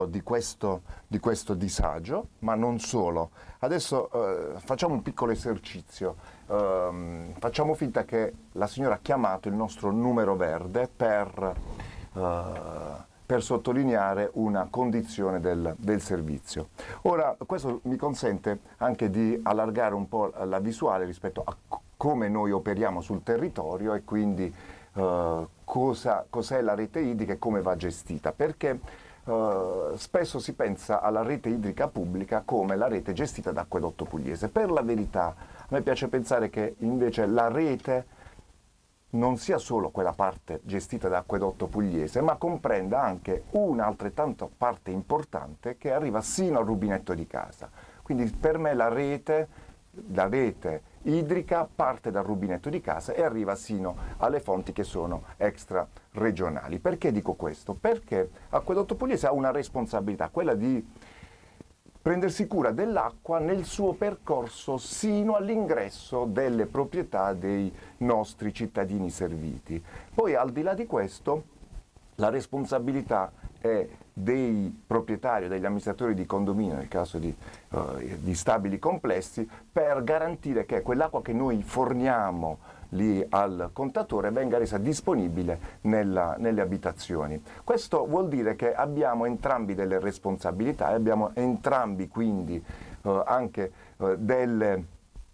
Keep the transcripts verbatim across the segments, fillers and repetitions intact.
di questo, di questo disagio, ma non solo. Adesso eh, facciamo un piccolo esercizio. Ehm, facciamo finta che la signora ha chiamato il nostro numero verde per, eh, per sottolineare una condizione del, del servizio. Ora, questo mi consente anche di allargare un po' la visuale rispetto a c- come noi operiamo sul territorio e quindi eh, cosa, cos'è la rete idrica e come va gestita, perché Uh, spesso si pensa alla rete idrica pubblica come la rete gestita da Acquedotto Pugliese. Per la verità, a me piace pensare che invece la rete non sia solo quella parte gestita da Acquedotto Pugliese, ma comprenda anche un'altrettanto parte importante che arriva sino al rubinetto di casa. Quindi per me la rete, la rete idrica parte dal rubinetto di casa e arriva sino alle fonti che sono extra regionali. Perché dico questo? Perché Acquedotto Pugliese ha una responsabilità, quella di prendersi cura dell'acqua nel suo percorso sino all'ingresso delle proprietà dei nostri cittadini serviti. Poi al di là di questo la responsabilità è dei proprietari o degli amministratori di condominio, nel caso di, uh, di stabili complessi, per garantire che quell'acqua che noi forniamo lì al contatore venga resa disponibile nella, nelle abitazioni. Questo vuol dire che abbiamo entrambi delle responsabilità e abbiamo entrambi quindi uh, anche uh, delle...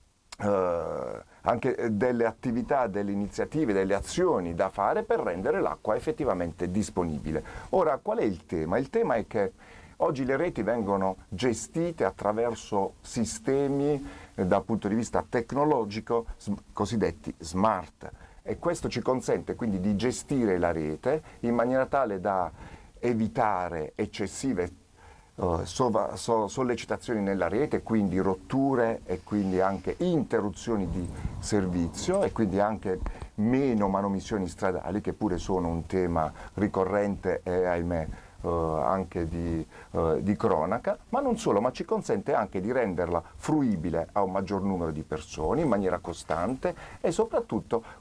Uh, anche delle attività, delle iniziative, delle azioni da fare per rendere l'acqua effettivamente disponibile. Ora, qual è il tema? Il tema è che oggi le reti vengono gestite attraverso sistemi eh, dal punto di vista tecnologico sm- cosiddetti smart, e questo ci consente quindi di gestire la rete in maniera tale da evitare eccessive Uh, sova, so, sollecitazioni nella rete, quindi rotture e quindi anche interruzioni di servizio e quindi anche meno manomissioni stradali, che pure sono un tema ricorrente e ahimè uh, anche di, uh, di cronaca, ma non solo, ma ci consente anche di renderla fruibile a un maggior numero di persone in maniera costante e soprattutto,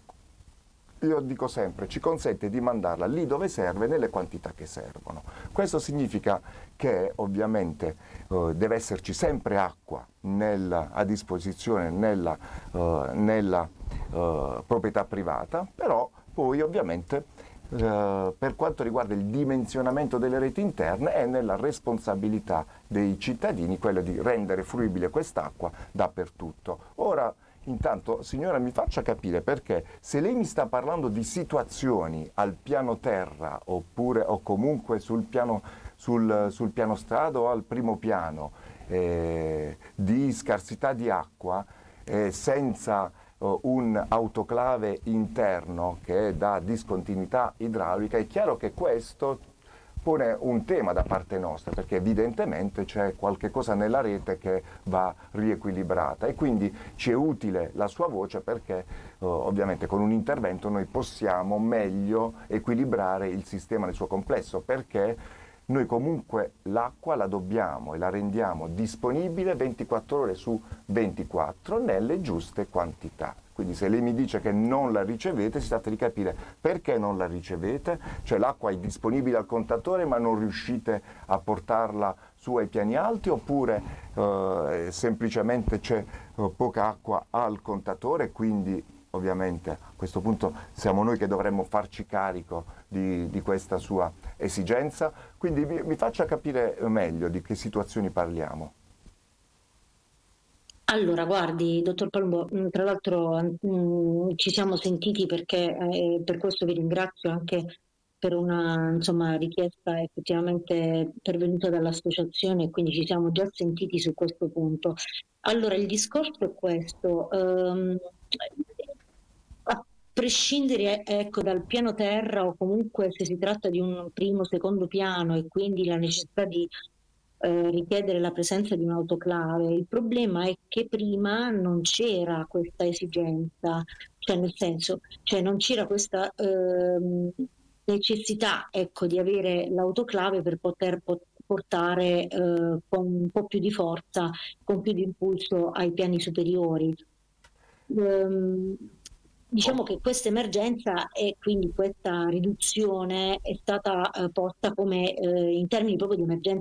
io dico sempre, ci consente di mandarla lì dove serve, nelle quantità che servono. Questo significa che ovviamente eh, deve esserci sempre acqua nella, a disposizione nella, eh, nella eh, proprietà privata, però poi ovviamente eh, per quanto riguarda il dimensionamento delle reti interne è nella responsabilità dei cittadini quello di rendere fruibile quest'acqua dappertutto. Ora, intanto, signora, mi faccia capire, perché se lei mi sta parlando di situazioni al piano terra oppure o comunque sul piano, sul, sul piano strada o al primo piano eh, di scarsità di acqua eh, senza eh, un autoclave interno che dà discontinuità idraulica, è chiaro che questo pone un tema da parte nostra, perché evidentemente c'è qualche cosa nella rete che va riequilibrata e quindi ci è utile la sua voce, perché eh, ovviamente con un intervento noi possiamo meglio equilibrare il sistema nel suo complesso, perché noi comunque l'acqua la dobbiamo e la rendiamo disponibile ventiquattro ore su ventiquattro nelle giuste quantità. Quindi se lei mi dice che non la ricevete, si tratta di capire perché non la ricevete, cioè l'acqua è disponibile al contatore ma non riuscite a portarla su ai piani alti, oppure eh, semplicemente c'è eh, poca acqua al contatore, quindi ovviamente a questo punto siamo noi che dovremmo farci carico di, di questa sua esigenza. Quindi mi, mi faccia capire meglio di che situazioni parliamo. Allora, guardi, dottor Palumbo, mh, tra l'altro mh, ci siamo sentiti perché eh, per questo vi ringrazio anche per una insomma, richiesta effettivamente pervenuta dall'associazione, e quindi ci siamo già sentiti su questo punto. Allora, il discorso è questo. ehm, a prescindere, ecco, dal piano terra o comunque se si tratta di un primo o secondo piano e quindi la necessità di eh, richiedere la presenza di un autoclave. Il problema è che prima non c'era questa esigenza, cioè nel senso, cioè non c'era questa ehm, necessità, ecco, di avere l'autoclave per poter po- portare eh, con un po' più di forza, con più di impulso ai piani superiori. Ehm, Oh, diciamo che questa emergenza e quindi questa riduzione è stata eh, posta come eh, in termini proprio di emergenza